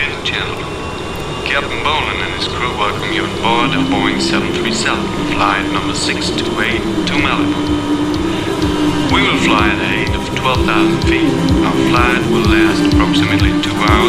Ladies and gentlemen, Captain Boland and his crew welcome you on board a Boeing 737, flight number 628 to Malibu. We will fly at a rate of 12,000 feet. Our flight will last approximately 2 hours.